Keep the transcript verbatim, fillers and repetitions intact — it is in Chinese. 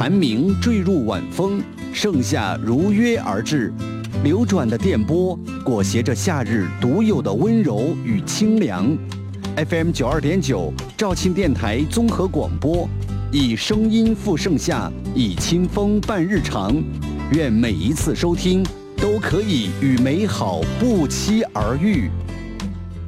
蝉鸣坠入晚风，盛夏如约而至。流转的电波裹挟着夏日独有的温柔与清凉。F M 九二点九，肇庆电台综合广播，以声音赴盛夏，以清风伴日常。愿每一次收听都可以与美好不期而遇。